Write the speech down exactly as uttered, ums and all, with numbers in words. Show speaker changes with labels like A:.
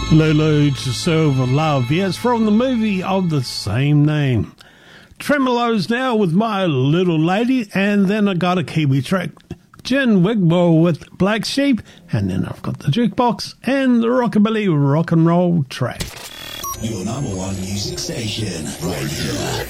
A: Lulu to Silver Love, yes, from the movie of the same name. Tremolos now with My Little Lady, and then I got a Kiwi track, Jen Wigmore with Black Sheep, and then I've got the jukebox and the rockabilly rock and roll track.
B: Your number one music station, right here.